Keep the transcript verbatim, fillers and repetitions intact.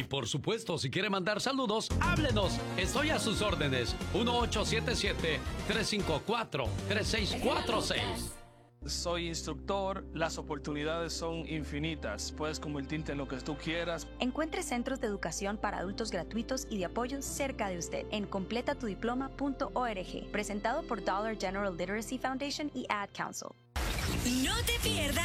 Y por supuesto, si quiere mandar saludos, háblenos. Estoy a sus órdenes. uno ocho siete siete, tres cinco cuatro, tres seis cuatro seis. Soy instructor, las oportunidades son infinitas. Puedes convertirte en lo que tú quieras. Encuentre centros de educación para adultos gratuitos y de apoyo cerca de usted en completa tu diploma punto org. Presentado por Dollar General Literacy Foundation y Ad Council. No te pierdas